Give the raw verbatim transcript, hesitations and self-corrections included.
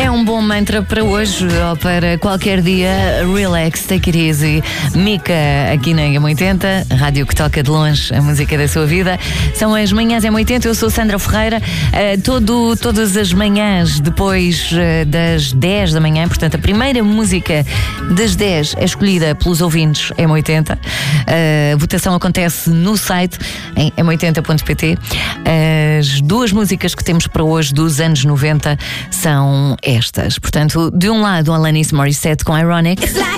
É um bom mantra para hoje ou para qualquer dia. Relax, take it easy. Mika, aqui na M oitenta, a rádio que toca de longe a música da sua vida. São as manhãs M oitenta, eu sou Sandra Ferreira. Uh, todo, todas as manhãs depois uh, das dez da manhã, portanto, a primeira música das dez é escolhida pelos ouvintes M oitenta. Uh, a votação acontece no site em m oitenta ponto p t. As duas músicas que temos para hoje dos anos noventa são estas. Portanto, de um lado, Alanis Morissette com Ironic.